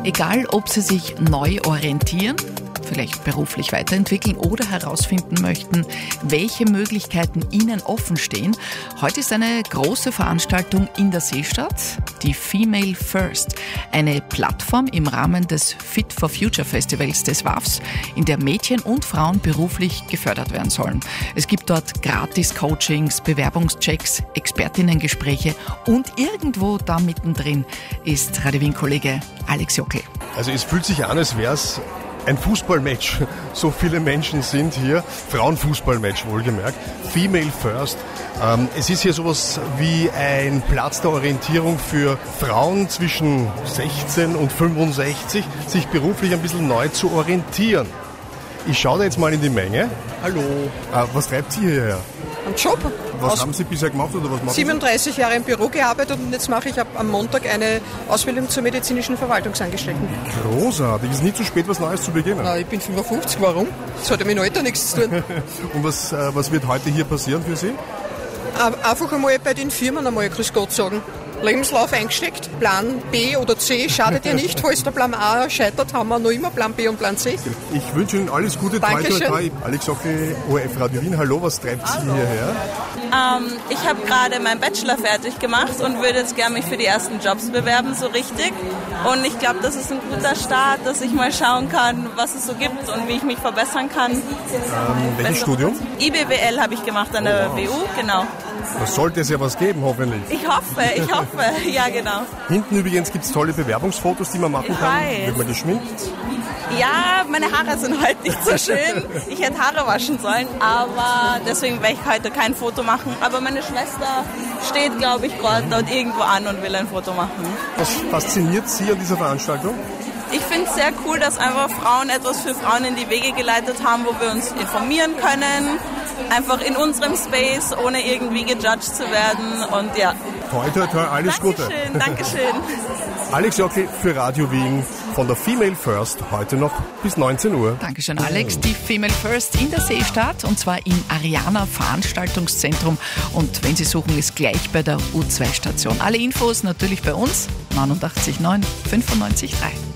Egal, ob Sie sich neu orientieren, vielleicht beruflich weiterentwickeln oder herausfinden möchten, welche Möglichkeiten Ihnen offen stehen. Heute ist eine große Veranstaltung in der Seestadt, die Female First, eine Plattform im Rahmen des Fit for Future Festivals des WAFs, in der Mädchen und Frauen beruflich gefördert werden sollen. Es gibt dort Gratis-Coachings, Bewerbungschecks, Expertinnengespräche und irgendwo da mittendrin ist Radio Wien-Kollege Alex Jockel. Also es fühlt sich an, als wäre es ein Fußballmatch. So viele Menschen sind hier. Frauenfußballmatch wohlgemerkt. Female First. Es ist hier sowas wie ein Platz der Orientierung für Frauen zwischen 16 und 65, sich beruflich ein bisschen neu zu orientieren. Ich schaue da jetzt mal in die Menge. Hallo. Was treibt Sie hierher? Ein Job. Was haben Sie bisher gemacht oder was machen Sie? 37 Jahre im Büro gearbeitet und jetzt mache ich am Montag eine Ausbildung zur medizinischen Verwaltungsangestellten. Großartig. Ist nie zu spät, was Neues zu beginnen. Na, ich bin 55, warum? Das hat ja mit dem Alter nichts zu tun. Und was wird heute hier passieren für Sie? Einfach einmal bei den Firmen einmal Grüß Gott sagen. Lebenslauf eingesteckt, Plan B oder C, schadet ja nicht, falls der Plan A scheitert, haben wir noch immer Plan B und Plan C. Ich wünsche Ihnen alles Gute, toi, toi, toi. Alex Jockel, ORF Radio Wien, hallo, was treibt Sie hierher? Ich habe gerade meinen Bachelor fertig gemacht und würde jetzt gerne mich für die ersten Jobs bewerben, so richtig. Und ich glaube, das ist ein guter Start, dass ich mal schauen kann, was es so gibt und wie ich mich verbessern kann. Welches Studium? IBWL habe ich gemacht an der WU, genau. Da sollte es ja was geben, hoffentlich. Ich hoffe, ja genau. Hinten übrigens gibt es tolle Bewerbungsfotos, die man machen kann. Weiß. Wird man geschminkt? Ja, meine Haare sind heute nicht so schön. Ich hätte Haare waschen sollen, aber deswegen werde ich heute kein Foto machen. Aber meine Schwester steht, glaube ich, gerade dort irgendwo an und will ein Foto machen. Was fasziniert Sie an dieser Veranstaltung? Ich finde es sehr cool, dass einfach Frauen etwas für Frauen in die Wege geleitet haben, wo wir uns informieren können. Einfach in unserem Space, ohne irgendwie gejudged zu werden. Und ja. Toi, toi, toi, alles Gute. Dankeschön. Alex Jockel für Radio Wien von der Female First, heute noch bis 19 Uhr. Dankeschön, Alex. Die Female First in der Seestadt und zwar im Ariana Veranstaltungszentrum. Und wenn Sie suchen, ist gleich bei der U2-Station. Alle Infos natürlich bei uns, 89.9 95.3.